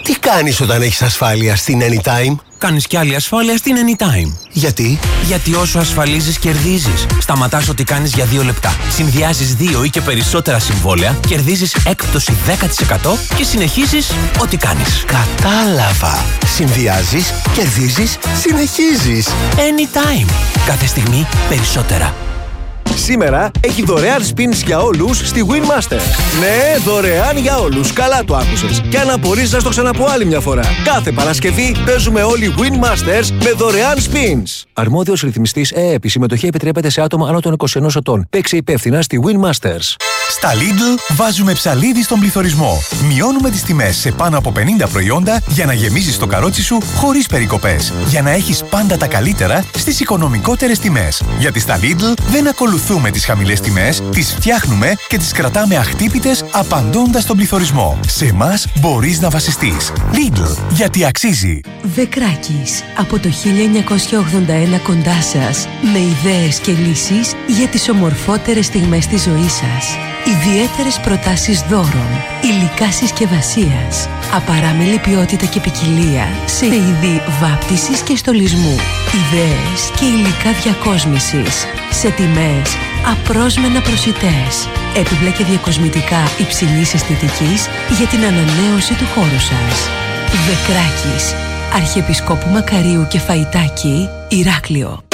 Τι κάνεις όταν έχεις ασφάλεια στην Anytime? Κάνεις κι άλλη ασφάλεια στην Anytime. Γιατί? Γιατί όσο ασφαλίζεις κερδίζεις. Σταματάς ό,τι κάνεις για 2 λεπτά. Συνδυάζεις 2 ή και περισσότερα συμβόλαια, κερδίζεις έκπτωση 10% και συνεχίζεις ό,τι κάνεις. Κατάλαβα. Συνδυάζεις, κερδίζεις, συνεχίζεις. Anytime. Κάθε στιγμή περισσότερα. Σήμερα έχει δωρεάν spins για όλους στη Win Masters. Ναι, δωρεάν για όλους. Καλά το άκουσες. Και αν απορείς, να στο ξαναπώ άλλη μια φορά. Κάθε Παρασκευή παίζουμε όλοι Win Masters με δωρεάν spins. Αρμόδιος ρυθμιστής ΕΕΠ. Η συμμετοχή επιτρέπεται σε άτομα άνω των 21 ετών. Παίξε υπεύθυνα στη Win Masters. Στα Lidl βάζουμε ψαλίδι στον πληθωρισμό. Μειώνουμε τις τιμές σε πάνω από 50 προϊόντα για να γεμίζεις το καρότσι σου χωρίς περικοπές. Για να έχεις πάντα τα καλύτερα στις οικονομικότερες τιμές. Γιατί στα Lidl δεν ακολουθούμε τις χαμηλές τιμές, τις φτιάχνουμε και τις κρατάμε αχτύπητες απαντώντας στον πληθωρισμό. Σε εμάς μπορείς να βασιστείς. Lidl, γιατί αξίζει. Δεκράκης, από το 1981 κοντά σας, με ιδέες και λύσεις για τις ομορφότερες στιγμές της ζωής σας. Ιδιαίτερες προτάσεις δώρων, υλικά συσκευασίας, απαράμιλη ποιότητα και ποικιλία σε είδη βάπτισης και στολισμού, ιδέες και υλικά διακόσμησης, σε τιμές απρόσμενα προσιτές, έπιπλα και διακοσμητικά υψηλής αισθητικής για την ανανέωση του χώρου σας. Δεκράκης, Αρχιεπισκόπου Μακαρίου και Φαϊτάκη, Ηράκλειο.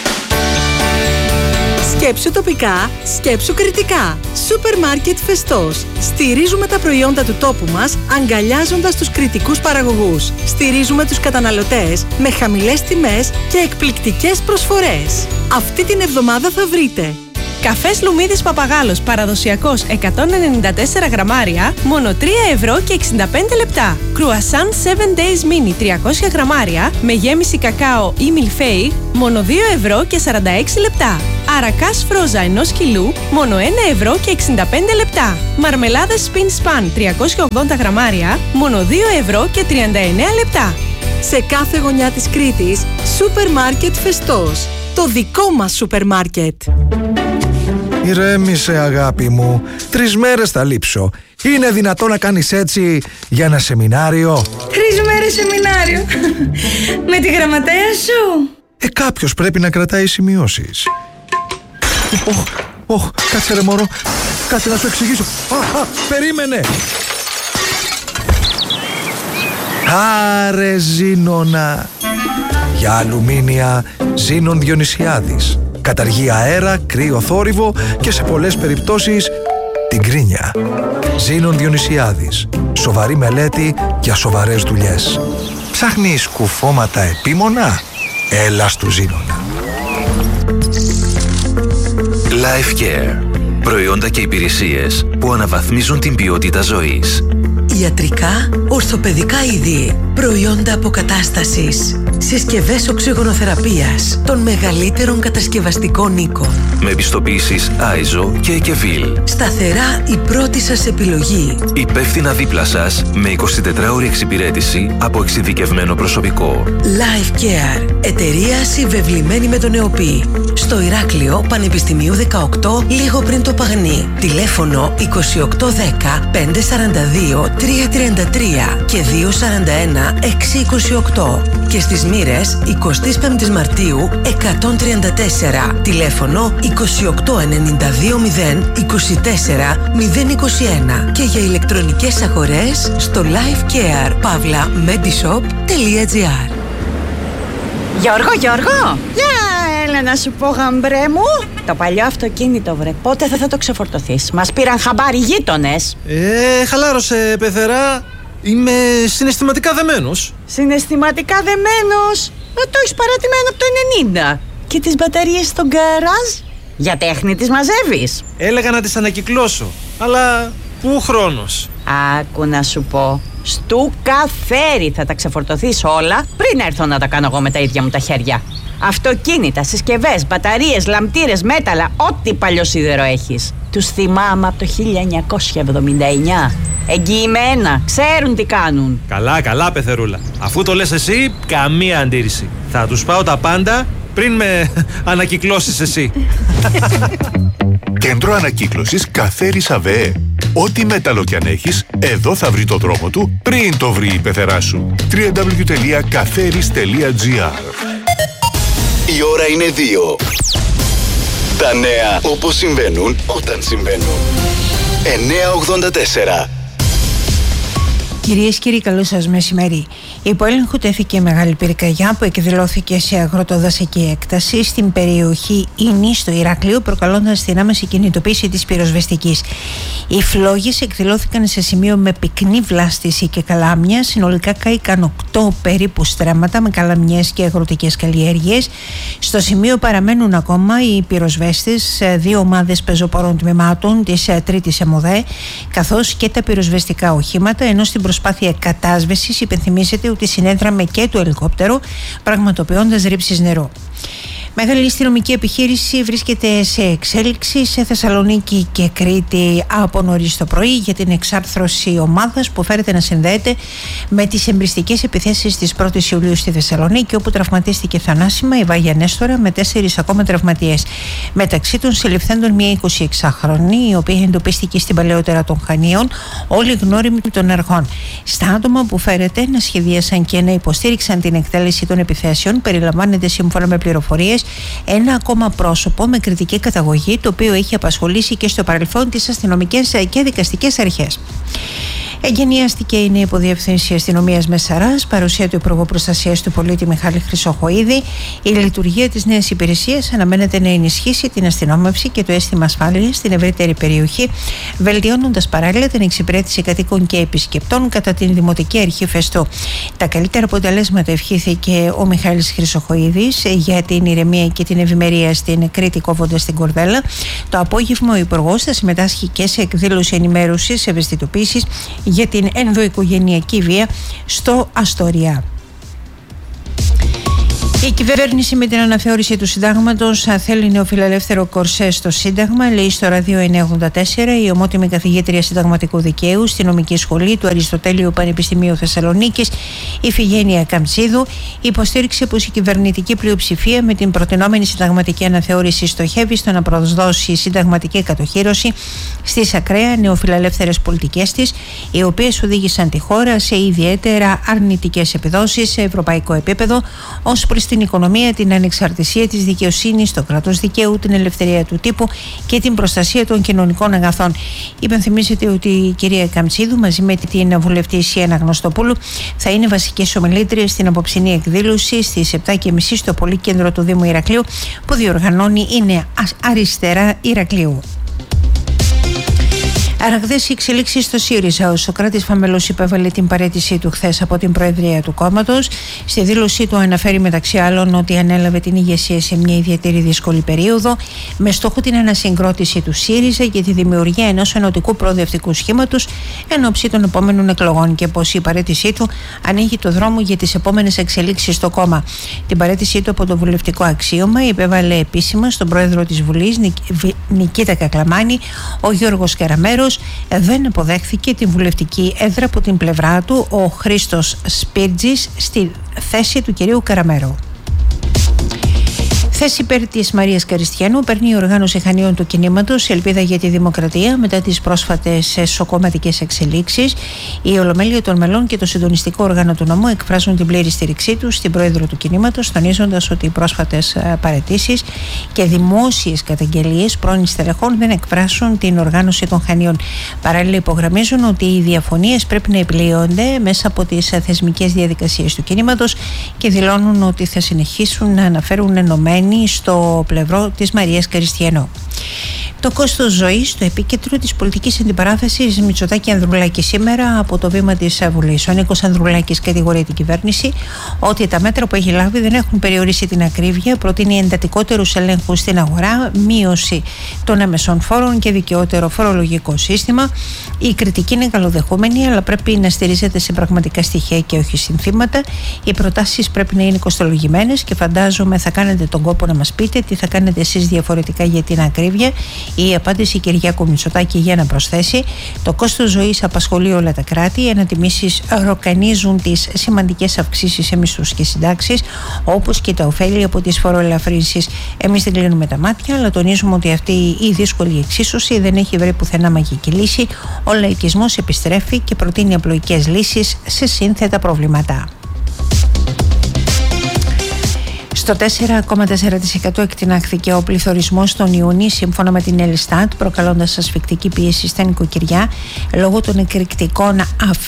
Σκέψου τοπικά, σκέψου κριτικά. Σούπερ μάρκετ Φεστός. Στηρίζουμε τα προϊόντα του τόπου μας, αγκαλιάζοντας τους κριτικούς παραγωγούς. Στηρίζουμε τους καταναλωτές με χαμηλές τιμές και εκπληκτικές προσφορές. Αυτή την εβδομάδα θα βρείτε καφές Λουμίδης Παπαγάλος παραδοσιακός 194 γραμμάρια, μόνο 3 ευρώ και 65 λεπτά. Κρουασάν 7 Days Mini 300 γραμμάρια, με γέμιση κακάο ή μιλφέι, μόνο 2 ευρώ και 46 λεπτά. Αρακάς φρόζα 1 κιλού, μόνο 1 ευρώ και 65 λεπτά. Μαρμελάδες Spin Span 380 γραμμάρια, μόνο 2 ευρώ και 39 λεπτά. Σε κάθε γωνιά της Κρήτης, σούπερ μάρκετ Φεστός. Το δικό μας σούπερ μάρκετ. Ηρέμησε, αγάπη μου. 3 μέρες θα λείψω. Είναι δυνατό να κάνεις έτσι για ένα σεμινάριο? 3 μέρες σεμινάριο. Με τη γραμματέα σου. Κάποιος πρέπει να κρατάει σημειώσεις. Κάτσε ρε μωρό. Κάτσε να σου εξηγήσω. Περίμενε. Άρε Ζήνονα. Για αλουμίνια Ζήνων Διονυσιάδης. Καταργεί αέρα, κρύο θόρυβο και σε πολλές περιπτώσεις την κρίνια. Ζήνων Διονυσιάδης. Σοβαρή μελέτη για σοβαρές δουλειές. Ψάχνεις κουφώματα επίμονα? Έλα στου Ζήνονα. Life Care. Προϊόντα και υπηρεσίες που αναβαθμίζουν την ποιότητα ζωής. Ιατρικά, ορθοπαιδικά είδη, προϊόντα αποκατάστασης, συσκευές οξυγονοθεραπείας των μεγαλύτερων κατασκευαστικών οίκων. Με επιστοποιήσεις ISO και EKVIL. Σταθερά η πρώτη σας επιλογή. Υπεύθυνα δίπλα σας με 24ωρη εξυπηρέτηση από εξειδικευμένο προσωπικό. Life Care. Εταιρεία συμβεβλημένη με τον ΕΟΠΗ. Στο Ηράκλειο, Πανεπιστημίου 18, λίγο πριν το Παγνί. Τηλέφωνο 2810 542 333 και 241 628. Και στις Μοίρες, 25 Μαρτίου 134. Τηλέφωνο 28 92 0 24 021. Και για ηλεκτρονικές αγορές στο lifecare.medishop.gr. Γιώργο! Έλα να σου πω, γαμπρέ μου. Το παλιό αυτοκίνητο, βρε. Πότε θα το ξεφορτωθείς? Μας πήραν χαμπάρι γείτονες. Χαλάρωσε, πεθερά. Είμαι συναισθηματικά δεμένος. Συναισθηματικά δεμένος? Το έχεις παρατημένο από το 90. Και τις μπαταρίες στο γκαράζ? Για τέχνη τις μαζεύεις? Έλεγα να τις ανακυκλώσω, αλλά πού χρόνος? Άκου να σου πω. Στου καφέρι θα τα ξεφορτωθείς όλα πριν έρθω να τα κάνω εγώ με τα ίδια μου τα χέρια. Αυτοκίνητα, συσκευές, μπαταρίες, λαμπτήρες, μέταλλα, ό,τι παλιό σίδερο έχεις. Τους θυμάμαι από το 1979. Εγγυημένα, ξέρουν τι κάνουν. Καλά, πεθερούλα. Αφού το λες εσύ, καμία αντίρρηση. Θα τους πάω τα πάντα πριν με ανακυκλώσεις εσύ. Κέντρο Ανακύκλωσης Καφέρι ΑΒΕ. Ό,τι μέταλλο κι αν έχεις, εδώ θα βρει το δρόμο του πριν το βρει η πεθερά σου. www.katheris.gr. Η ώρα είναι 2. Τα νέα όπως συμβαίνουν όταν συμβαίνουν. 984. Κυρίες και κύριοι, καλό σας μεσημέρι. Υπό έλεγχο τέθηκε μεγάλη πυρκαγιά που εκδηλώθηκε σε αγροτοδασική έκταση στην περιοχή Ίνη στο Ηράκλειο, προκαλώντας την άμεση κινητοποίηση της πυροσβεστικής. Οι φλόγες εκδηλώθηκαν σε σημείο με πυκνή βλάστηση και καλάμια. Συνολικά κάηκαν 8 περίπου στρέμματα με καλαμιές και αγροτικές καλλιέργειες. Στο σημείο παραμένουν ακόμα οι πυροσβέστες, 2 ομάδες πεζοπόρων τμήματων της 3ης ΕΜΟΔΕ, καθώς και τα πυροσβεστικά οχήματα, ενώ στην προσπάθεια κατάσβεσης υπενθυμίζεται ότι συνέδραμε και το ελικόπτερο, πραγματοποιώντας ρήψεις νερού. Μεγάλη αστυνομική επιχείρηση βρίσκεται σε εξέλιξη σε Θεσσαλονίκη και Κρήτη από νωρίς το πρωί για την εξάρθρωση ομάδας που φέρεται να συνδέεται με τις εμπριστικές επιθέσεις της 1ης Ιουλίου στη Θεσσαλονίκη, όπου τραυματίστηκε θανάσιμα η Βάγια Νέστορα με 4 ακόμα τραυματίες. Μεταξύ των συλληφθέντων μια 26χρονη, η οποία εντοπίστηκε στην παλαιότερα των Χανίων, όλοι γνώριμοι των αρχών. Στα άτομα που φέρεται να σχεδίασαν και να υποστήριξαν την εκτέλεση των επιθέσεων περιλαμβάνεται, σύμφωνα με πληροφορίες, ένα ακόμα πρόσωπο με κριτική καταγωγή, το οποίο έχει απασχολήσει και στο παρελθόν τις αστυνομικές και δικαστικές αρχές. Εγκαινιάστηκε η νέα υποδιεύθυνση αστυνομίας Μεσσαράς, παρουσία του Υπουργού Προστασίας του Πολίτη Μιχάλη Χρυσοχοΐδη. Η λειτουργία της νέας υπηρεσίας αναμένεται να ενισχύσει την αστυνόμευση και το αίσθημα ασφάλειας στην ευρύτερη περιοχή, βελτιώνοντας παράλληλα την εξυπηρέτηση κατοίκων και επισκεπτών κατά την Δημοτική Αρχή Φεστού. Τα καλύτερα αποτελέσματα ευχήθηκε ο Μιχάλης Χρυσοχοΐδης για την ηρεμία και την ευημερία στην Κρήτη, κόβοντας την κορδέλα. Το απόγευμα ο Υπουργός θα συμμετάσχει και σε εκδήλωση ενημέρωσης, ευαισθητοποίησης για την ενδοοικογενειακή βία στο Αστοριά. Η κυβέρνηση με την αναθεώρηση του συντάγματος θέλει νεοφιλελεύθερο κορσέ στο Σύνταγμα, λέει στο Ραδίο 984 η ομότιμη καθηγήτρια συνταγματικού δικαίου στη νομική σχολή του Αριστοτέλειου Πανεπιστημίου Θεσσαλονίκης, η Φιγένεια Καμψίδου. Υποστήριξε πως η κυβερνητική πλειοψηφία με την προτινόμενη συνταγματική αναθεώρηση στοχεύει στο να προσδώσει συνταγματική κατοχύρωση στις ακραία νεοφιλελεύθερες πολιτικές της, οι οποίες οδήγησαν τη χώρα σε ιδιαίτερα αρνητικές επιδόσεις σε ευρωπαϊκό επίπεδο ως προς την οικονομία, την ανεξαρτησία της δικαιοσύνης, το κράτος δικαίου, την ελευθερία του τύπου και την προστασία των κοινωνικών αγαθών. Υπενθυμίζεται ότι η κυρία Καμψίδου μαζί με την βουλευτή Σιένα Γνωστοπούλου θα είναι βασικές ομιλήτριες στην απόψινή εκδήλωση στις 7:30 στο Πολύκεντρο του Δήμου Ηρακλείου που διοργανώνει η Νέα Αριστερά Ηρακλείου. Αραγδές οι εξελίξεις στο ΣΥΡΙΖΑ. Ο Σωκράτης Φαμελός υπέβαλε την παραίτησή του χθες από την Προεδρία του κόμματος. Στη δήλωσή του αναφέρει μεταξύ άλλων ότι ανέλαβε την ηγεσία σε μια ιδιαίτερη δύσκολη περίοδο με στόχο την ανασυγκρότηση του ΣΥΡΙΖΑ και τη δημιουργία ενός ενωτικού προοδευτικού σχήματος εν ώψη των επόμενων εκλογών και πως η παραίτησή του ανοίγει το δρόμο για τις επόμενες εξελίξεις στο κόμμα. Την παραίτησή του από το βουλευτικό αξίωμα υπέβαλε επίσημα στον πρόεδρο της Βουλής Νικήτα Κακλαμάνη. Ο Γιώργος Καραμέρος δεν αποδέχθηκε την βουλευτική έδρα από την πλευρά του ο Χρήστος Σπίρτζης στη θέση του κυρίου Καραμέρου. Θέση υπέρ της Μαρίας Καριστιανού παίρνει η οργάνωση Χανίων του Κινήματος Ελπίδα για τη Δημοκρατία μετά τις πρόσφατες εσωκομματικές εξελίξεις. Η Ολομέλεια των Μελών και το συντονιστικό όργανο του νομού εκφράζουν την πλήρη στήριξή τους στην πρόεδρο του κινήματος, τονίζοντας ότι οι πρόσφατες παραιτήσεις και δημόσιες καταγγελίες πρώην στελεχών δεν εκφράσουν την οργάνωση των Χανίων. Παράλληλα, υπογραμμίζουν ότι οι διαφωνίες πρέπει να επιλύονται μέσα από τις θεσμικές διαδικασίες του κινήματος και δηλώνουν ότι θα συνεχίσουν να αναφέρουν ενωμένοι στο πλευρό της Μαρίας Καριστιανού. Το κόστος ζωής στο επίκεντρο της πολιτικής αντιπαράθεσης Μητσοτάκη-Ανδρουλάκη σήμερα από το βήμα της Βουλής. Ο Νίκος Ανδρουλάκης κατηγορεί την κυβέρνηση ότι τα μέτρα που έχει λάβει δεν έχουν περιορίσει την ακρίβεια, προτείνει εντατικότερους ελέγχους στην αγορά, μείωση των έμεσων φόρων και δικαιότερο φορολογικό σύστημα. Η κριτική είναι καλοδεχόμενη, αλλά πρέπει να στηρίζεται σε πραγματικά στοιχεία και όχι συνθήματα. Οι προτάσεις πρέπει να είναι κοστολογημένες και φαντάζομαι θα κάνετε τον κόπο να μας πείτε τι θα κάνετε εσείς διαφορετικά για την ακρίβεια. Η απάντηση Κυριάκου Μητσοτάκη για να προσθέσει: το κόστος ζωής απασχολεί όλα τα κράτη. Οι ανατιμήσεις ροκανίζουν τις σημαντικές αυξήσεις σε μισθούς και συντάξεις, όπως και τα ωφέλη από τις φοροελαφρύνσεις. Εμείς δεν κλείνουμε τα μάτια, αλλά τονίζουμε ότι αυτή η δύσκολη εξίσωση δεν έχει βρει πουθενά μαγική λύση. Ο λαϊκισμός επιστρέφει και προτείνει απλοϊκές λύσεις σε σύνθετα προβλήματα. Στο 4,4% εκτινάχθηκε ο πληθωρισμός τον Ιούνιο, σύμφωνα με την Ελστάτ, προκαλώντας ασφυκτική πίεση στα νοικοκυριά λόγω των εκρηκτικών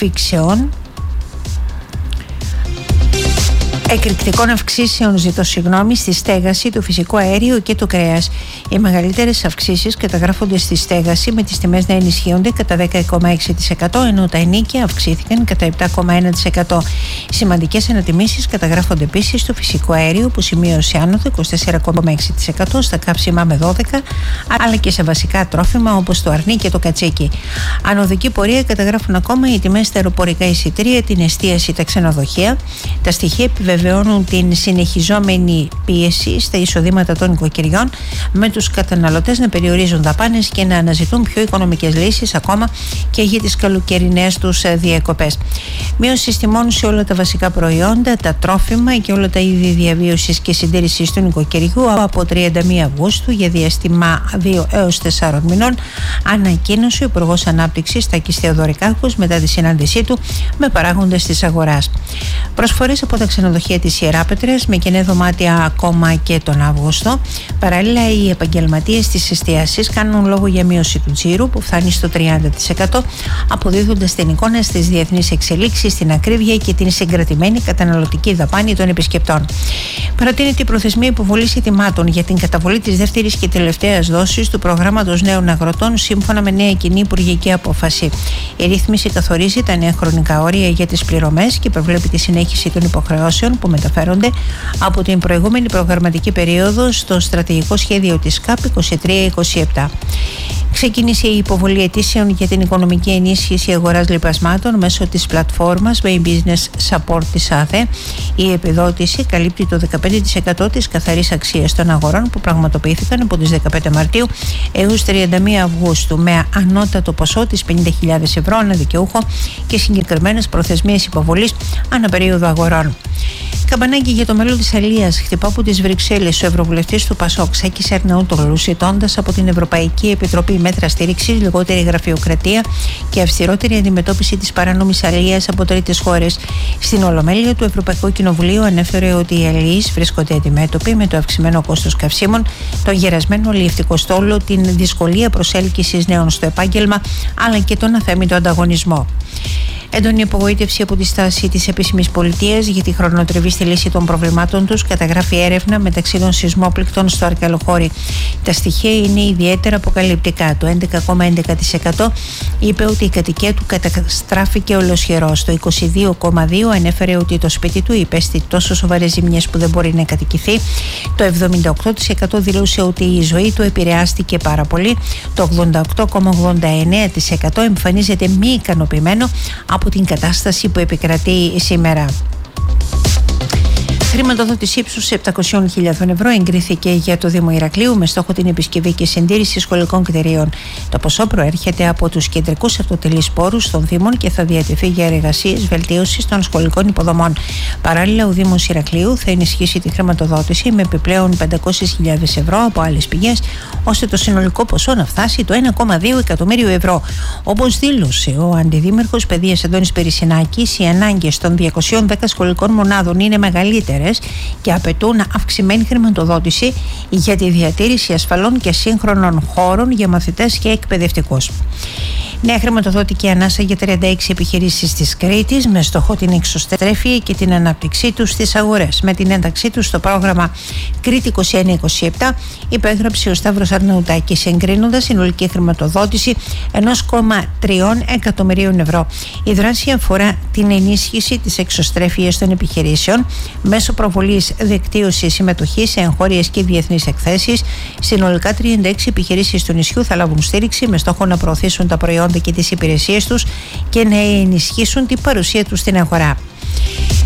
αυξήσεων στη στέγαση, του φυσικού αέριου και του κρέας. Οι μεγαλύτερες αυξήσεις καταγράφονται στη στέγαση, με τις τιμές να ενισχύονται κατά 10,6%, ενώ τα ενοίκια αυξήθηκαν κατά 7,1%. Σημαντικές ανατιμήσεις καταγράφονται επίσης στο φυσικό αέριο, που σημείωσε άνοδο 24,6%, στα καύσιμα με 12%, αλλά και σε βασικά τρόφιμα όπως το αρνί και το κατσίκι. Ανωδική πορεία καταγράφουν ακόμα οι τιμές στα αεροπορικά εισιτήρια, την εστίαση, τα ξενοδοχεία. Τα στοιχεία επιβεβαιώνουν την συνεχιζόμενη πίεση στα εισοδήματα των οικοκυριών, με τους καταναλωτές να περιορίζουν δαπάνες και να αναζητούν πιο οικονομικές λύσεις ακόμα και για τις καλοκαιρινές τους διακοπές. Μείωση τιμών σε όλα τα βασικά προϊόντα, τα τρόφιμα και όλα τα είδη διαβίωσης και συντήρησης του νοικοκυριού από 31 Αυγούστου για διάστημα 2 έως 4 μηνών, ανακοίνωσε ο Υπουργός Ανάπτυξης Τάκης Θεοδωρικάκος μετά τη συνάντησή του με παράγοντες της αγοράς. Προσφορές από τα ξενοδοχεία της Ιεράπετρας με κενέ δωμάτια ακόμα και τον Αύγουστο. Παράλληλα, οι επαγγελματίες της εστίασης κάνουν λόγο για μείωση του τζίρου που φτάνει στο 30%, αποδίδοντας την εικόνα στις διεθνείς εξελίξεις, την ακρίβεια και την συγκρατημένη καταναλωτική δαπάνη των επισκεπτών. Προτείνεται η προθεσμία υποβολής ετοιμάτων για την καταβολή της δεύτερης και τελευταίας δόσης του προγράμματος νέων αγροτών, σύμφωνα με νέα κοινή υπουργική απόφαση. Η ρύθμιση καθορίζει τα νέα χρονικά όρια για τις πληρωμές και προβλέπει τη συνέχιση των υποχρεώσεων που μεταφέρονται από την προηγούμενη προγραμματική περίοδο στο στρατηγικό σχέδιο της ΚΑΠ 23-27. Ξεκίνησε η υποβολή αιτήσεων για την οικονομική ενίσχυση αγοράς λιπασμάτων μέσω της πλατφόρμας Way Business Support της ΑΔΕ. Η επιδότηση καλύπτει το 15% της καθαρής αξίας των αγορών που πραγματοποιήθηκαν από τις 15 Μαρτίου έως 31 Αυγούστου, με ανώτατο ποσό της 50.000 ευρώ ανά δικαιούχο και συγκεκριμένες προθεσμίες υποβολής ανά περίοδο αγορών. Καμπανάκι για το μέλλον της αλίας χτυπά από τις Βρυξέλλες ο Ευρωβουλευτής του ΠΑΣΟΚ Σάκης Αρναούτογλου, ζητώντας από την Ευρωπαϊκή Επιτροπή μέτρα στήριξης, λιγότερη γραφειοκρατία και αυστηρότερη αντιμετώπιση της παράνομης αλίας από τρίτες χώρες. Στην Ολομέλεια του Ευρωπαϊκού Κοινοβουλίου ανέφερε ότι οι αλιείς βρίσκονται αντιμέτωποι με το αυξημένο κόστος καυσίμων, τον γερασμένο αλλιευτικό στόλο, την δυσκολία προσέλκυσης νέων στο επάγγελμα, αλλά και τον αθέμητο ανταγωνισμό. Έντονη απογοήτευση από τη στάση της επίσημης πολιτείας για τη χρονοτριβή στη λύση των προβλημάτων τους καταγράφει έρευνα μεταξύ των σεισμόπληκτων στο Αρκαλοχώρι. Τα στοιχεία είναι ιδιαίτερα αποκαλυπτικά. Το 11,11% είπε ότι η κατοικία του καταστράφηκε ολοσχερός. Το 22,2% ανέφερε ότι το σπίτι του υπέστη τόσο σοβαρές ζημιές που δεν μπορεί να κατοικηθεί. Το 78% δήλωσε ότι η ζωή του επηρεάστηκε πάρα πολύ. Το 88,89% εμφανίζεται μη ικανοποιημένο από την κατάσταση που επικρατεί σήμερα. Χρηματοδότηση ύψους 700.000 ευρώ εγκρίθηκε για το Δήμο Ηρακλείου με στόχο την επισκευή και συντήρηση σχολικών κτηρίων. Το ποσό προέρχεται από τους κεντρικούς αυτοτελείς πόρους των Δήμων και θα διατεθεί για εργασίες βελτίωσης των σχολικών υποδομών. Παράλληλα, ο Δήμος Ηρακλείου θα ενισχύσει τη χρηματοδότηση με επιπλέον 500.000 ευρώ από άλλες πηγές, ώστε το συνολικό ποσό να φτάσει το 1,2 εκατομμύριο ευρώ. Όπως δήλωσε ο Αντιδήμαρχος Παιδείας Αντώνης Περισσινάκης, οι ανάγκες των 210 σχολικών μονάδων είναι μεγαλύτερες και απαιτούν αυξημένη χρηματοδότηση για τη διατήρηση ασφαλών και σύγχρονων χώρων για μαθητές και εκπαιδευτικούς. Νέα χρηματοδοτική ανάσα για 36 επιχειρήσεις της Κρήτης με στόχο την εξωστρέφεια και την ανάπτυξή τους στις αγορές. Με την ένταξή τους στο πρόγραμμα Κρήτη 21-27 υπέγραψε ο Σταύρος Αρναουτάκης, εγκρίνοντας συνολική χρηματοδότηση 1,3 εκατομμυρίων ευρώ. Η δράση αφορά την ενίσχυση της εξωστρέφειας των επιχειρήσεων μέσω προβολής δικτύωσης συμμετοχής σε εγχώριες και διεθνείς εκθέσεις. Συνολικά 36 επιχειρήσεις του νησιού θα λάβουν στήριξη με στόχο να προωθήσουν τα προϊόντα και τις υπηρεσίες τους και να ενισχύσουν την παρουσία τους στην αγορά.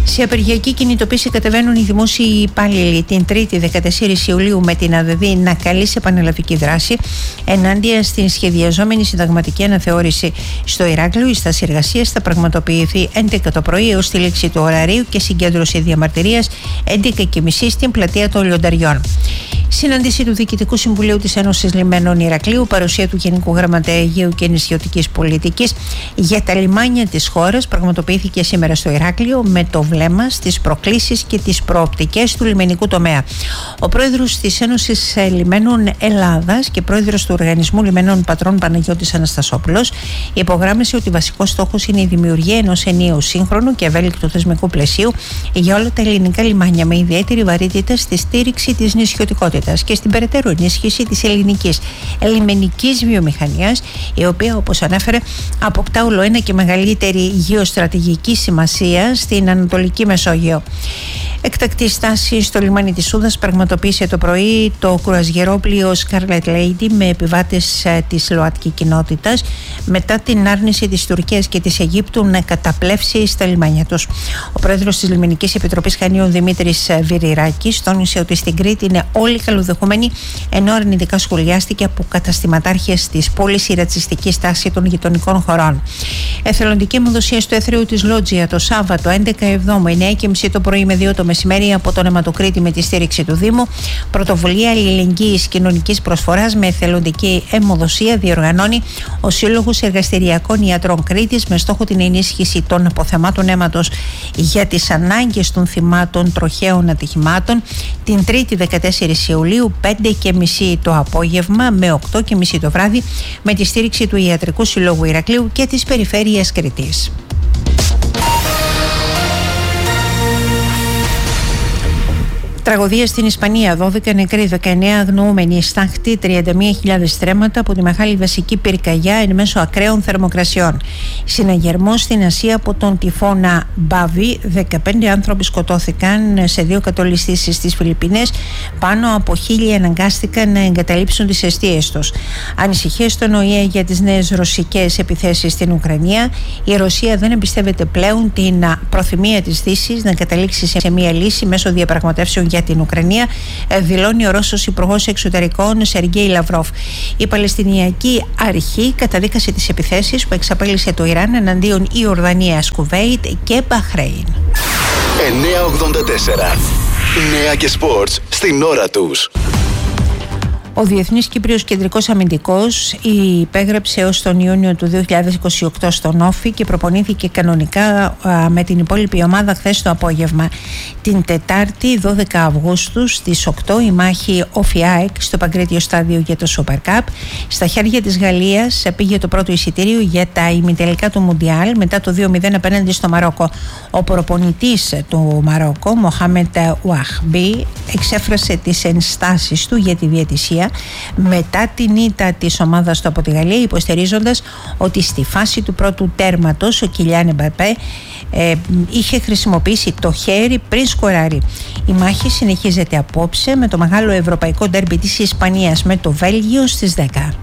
Σε απεργιακή κινητοποίηση κατεβαίνουν οι δημόσιοι υπάλληλοι την 3η 14 Ιουλίου με την ΑΔΔ να καλεί σε πανελλαδική δράση ενάντια στην σχεδιαζόμενη συνταγματική αναθεώρηση στο Ηράκλειο. Η στάση εργασίας θα πραγματοποιηθεί 11 το πρωί έως τη λήξη του ωραρίου και συγκέντρωση διαμαρτυρίας 11:30 στην πλατεία των Λιονταριών. Συνάντηση του Διοικητικού Συμβουλίου της Ένωσης Λιμένων Ηρακλείου, παρουσία του Γενικού Γραμματέα Αιγαίου και Νησιωτικής Πολιτικής για τα λιμάνια της χώρας πραγματοποιήθηκε σήμερα στο Ηράκλειο με το βλέμμα στις προκλήσεις και τις προοπτικές του λιμενικού τομέα. Ο πρόεδρος της Ένωσης Λιμένων Ελλάδας και πρόεδρος του Οργανισμού Λιμένων Πατρών Παναγιώτης Αναστασόπουλος υπογράμμισε ότι βασικός στόχος είναι η δημιουργία ενός ενιαίου σύγχρονου και ευέλικτου θεσμικού πλαισίου για όλα τα ελληνικά λιμάνια, με ιδιαίτερη βαρύτητα στη στήριξη της νησιωτικότητας και στην περαιτέρω ενίσχυση της ελληνικής λιμενικής βιομηχανίας, η οποία, όπως ανέφερε, αποκτά όλο ένα και μεγαλύτερη γεωστρατηγική σημασία στην Ανατολική Μεσόγειο. Εκτακτή στάση στο λιμάνι της Σούδας πραγματοποίησε το πρωί το κρουαζιερόπλοιο Scarlet Lady με επιβάτες της ΛΟΑΤΚΙ κοινότητας μετά την άρνηση της Τουρκίας και της Αιγύπτου να καταπλέψει στα λιμάνια τους. Ο πρόεδρος της Λιμενικής Επιτροπής Χανίων Δημήτρης Βιρυράκης τόνισε ότι στην Κρήτη είναι όλοι καλοδεχούμενοι, ενώ αρνητικά σχολιάστηκε από καταστηματάρχες της πόλης η ρατσιστική στάση των γειτονικών χωρών. Εθελοντική αιμοδοσία στο Έθριο της Λότζια το Σάββατο 11 Εβδόμου 9:30 το πρωί με 2 το μεσημέρι από τον Αιματοκρίτη με τη στήριξη του Δήμου. Πρωτοβουλία αλληλεγγύης κοινωνικής προσφοράς με εθελοντική αιμοδοσία διοργανώνει ο Σύλλογος Εργαστηριακών Ιατρών Κρήτης με στόχο την ενίσχυση των αποθεμάτων αίματος για τις ανάγκες των θυμάτων τροχαίων ατυχημάτων την 3η 14 Ιουλίου 5:30 το απόγευμα με 8:30 το βράδυ με τη στήριξη του Ιατρικού Συλλόγου Ηρακλείου και της Περιφέρειας Κρήτης. Τραγωδία στην Ισπανία, 12 νεκροί, 19 αγνοούμενοι, στάχτη 31.000 στρέμματα από τη μεγάλη δασική πυρκαγιά εν μέσω ακραίων θερμοκρασιών. Συναγερμός στην Ασία από τον τυφώνα Μπάβι, 15 άνθρωποι σκοτώθηκαν σε 2 κατολιστήσεις στις Φιλιππίνες, πάνω από 1.000 αναγκάστηκαν να εγκαταλείψουν τις εστίες τους. Ανησυχίες στον ΟΗΕ για τις νέες ρωσικές επιθέσεις στην Ουκρανία. Η Ρωσία δεν εμπιστεύεται πλέον την προθυμία της Δύσης να καταλήξει σε μια λύση μέσω διαπραγματεύσεων για την Ουκρανία, δηλώνει ο Ρώσος Υπουργός Εξωτερικών Σεργέη Λαυρόφ. Η Παλαιστινιακή Αρχή καταδίκασε τις επιθέσεις που εξαπέλυσε το Ιράν εναντίον Ιορδανίας, Κουβέιτ και Μπαχρέιν. 984. Νέα και σπορτς στην ώρα τους. Ο Διεθνής Κύπριος Κεντρικός Αμυντικός υπέγραψε ως τον Ιούνιο του 2028 στον Όφη και προπονήθηκε κανονικά με την υπόλοιπη ομάδα χθες το απόγευμα. Την Τετάρτη 12 Αυγούστου στις 8 η μάχη Όφη-ΑΕΚ στο Παγκρίτιο Στάδιο για το Super Cup. Στα χέρια της Γαλλίας πήγε το πρώτο εισιτήριο για τα ημιτελικά του Μουντιάλ μετά το 2-0 απέναντι στο Μαρόκο. Ο προπονητής του Μαρόκο, Μοχάμετ Ουαχμπί, εξέφρασε τις ενστάσεις του για τη διαιτησία μετά την ήττα της ομάδας του από τη Γαλλία, υποστηρίζοντας ότι στη φάση του πρώτου τέρματος ο Κιλιάν Εμπαπέ είχε χρησιμοποιήσει το χέρι πριν σκοράρει. Η μάχη συνεχίζεται απόψε με το μεγάλο ευρωπαϊκό ντέρμπι της Ισπανίας με το Βέλγιο στις 10.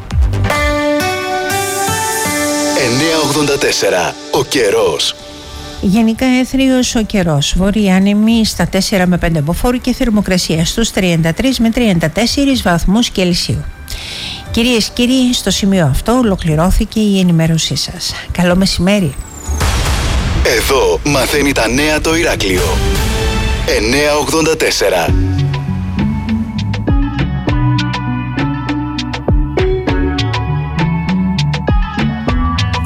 984. Ο καιρός. Γενικά έθριος ο καιρός. Βόρειοι άνεμοι στα 4 με 5 μποφόρ και θερμοκρασία στους 33 με 34 βαθμούς Κελσίου. Κυρίες και κύριοι, στο σημείο αυτό ολοκληρώθηκε η ενημέρωσή σας. Καλό μεσημέρι. Εδώ μαθαίνει τα νέα το Ηράκλειο. 984.